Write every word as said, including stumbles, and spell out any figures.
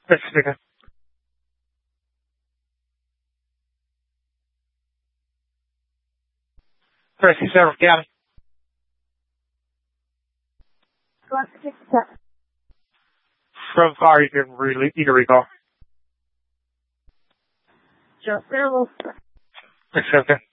Let's begin. Press zero again. From far you can really you can recall. Just a little. It's okay.